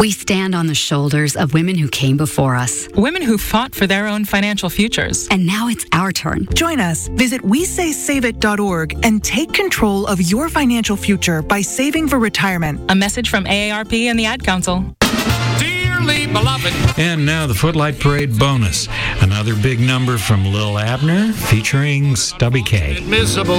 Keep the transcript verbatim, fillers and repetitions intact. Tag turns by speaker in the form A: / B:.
A: We stand on the shoulders of women who came before us.
B: Women who fought for their own financial futures.
A: And now it's our turn.
C: Join us. Visit we say save it dot org and take control of your financial future by saving for retirement.
B: A message from A A R P and the Ad Council.
D: Dearly beloved.
E: And now the Footlight Parade bonus. Another big number from Lil Abner featuring Stubby K.
D: Admissible